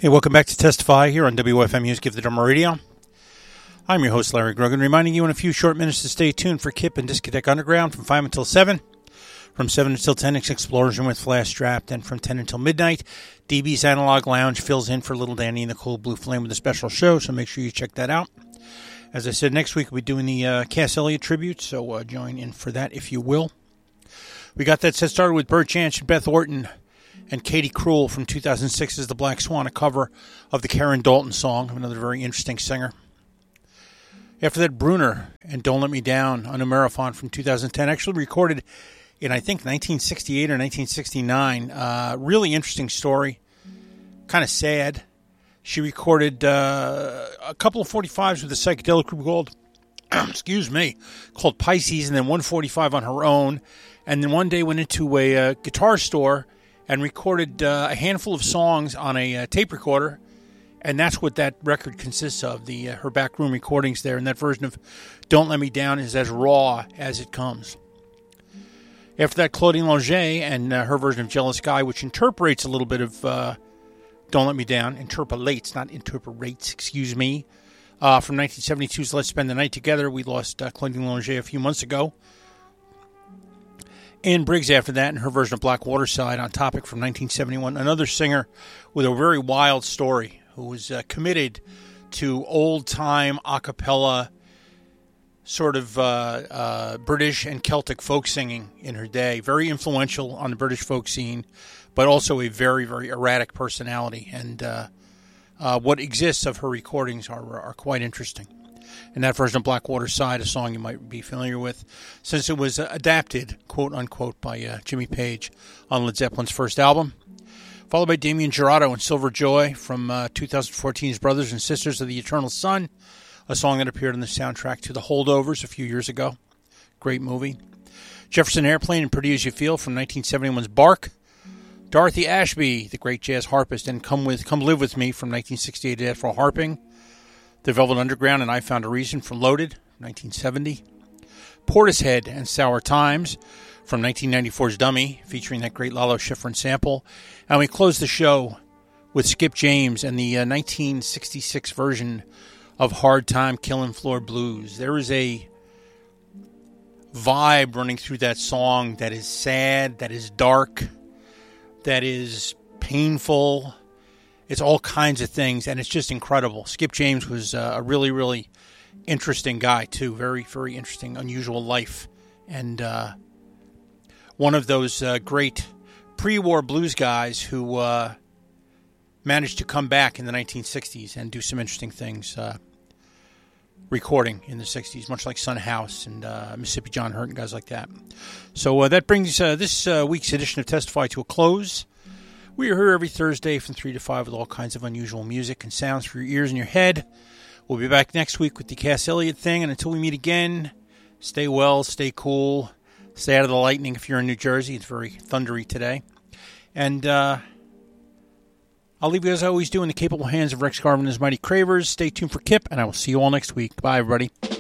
Hey, welcome back to Testify here on WFMU's Give the Drummer Radio. I'm your host, Larry Grogan, reminding you in a few short minutes to stay tuned for Kip and Discotheque Underground from 5 until 7. From 7 until 10, it's Explosion with Flash Strapped. And from 10 until midnight, DB's Analog Lounge fills in for Little Danny and the Cool Blue Flame with a special show, so make sure you check that out. As I said, next week we'll be doing the Cass Elliot tribute, so join in for that if you will. We got that set started with Bert Jansch, Beth Orton, and Katie Krull from 2006's The Black Swan, a cover of the Karen Dalton song, another very interesting singer. After that, Bruner and Don't Let Me Down on a Marathon from 2010, actually recorded in, I think, 1968 or 1969. Really interesting story, kind of sad. She recorded a couple of 45s with a psychedelic group called Pisces, and then 145 on her own. And then one day went into a guitar store and recorded a handful of songs on a tape recorder, and that's what that record consists of, her backroom recordings there, and that version of Don't Let Me Down is as raw as it comes. After that, Claudine Longet and her version of Jealous Guy, which interpolates a little bit of Don't Let Me Down, excuse me, from 1972's Let's Spend the Night Together. We lost Claudine Longet a few months ago. Ann Briggs after that, and her version of Black Waterside on Topic from 1971. Another singer with a very wild story who was committed to old-time a cappella sort of British and Celtic folk singing in her day. Very influential on the British folk scene, but also a very, very erratic personality. And what exists of her recordings are quite interesting. And that version of Black Waterside, a song you might be familiar with, since it was adapted, quote-unquote, by Jimmy Page on Led Zeppelin's first album. Followed by Damien Jurado and Silver Joy from 2014's Brothers and Sisters of the Eternal Sun, a song that appeared on the soundtrack to The Holdovers a few years ago. Great movie. Jefferson Airplane and Pretty As You Feel from 1971's Bark. Dorothy Ashby, the great jazz harpist, and Come Live With Me from 1968 Afro Harping. The Velvet Underground and I Found a Reason from Loaded, 1970. Portishead and Sour Times from 1994's Dummy, featuring that great Lalo Schifrin sample. And we close the show with Skip James and the 1966 version of Hard Time Killin' Floor Blues. There is a vibe running through that song that is sad, that is dark, that is painful. It's all kinds of things, and it's just incredible. Skip James was a really, really interesting guy, too. Very, very interesting, unusual life. And one of those great pre-war blues guys who managed to come back in the 1960s and do some interesting things, recording in the 60s, much like Son House and Mississippi John Hurt and guys like that. So that brings this week's edition of Testify to a close. We are here every Thursday from 3 to 5 with all kinds of unusual music and sounds for your ears and your head. We'll be back next week with the Cass Elliot thing, and until we meet again, stay well, stay cool, stay out of the lightning if you're in New Jersey. It's very thundery today. And I'll leave you as I always do in the capable hands of Rex Garvin and his Mighty Cravers. Stay tuned for Kip, and I will see you all next week. Bye, everybody.